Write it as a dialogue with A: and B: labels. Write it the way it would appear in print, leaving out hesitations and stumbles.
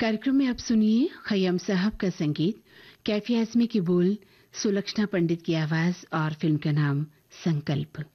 A: कार्यक्रम में आप सुनिए खय्याम साहब का संगीत, कैफी आजमी की बोल, सुलक्षणा पंडित की आवाज और फिल्म का नाम संकल्प।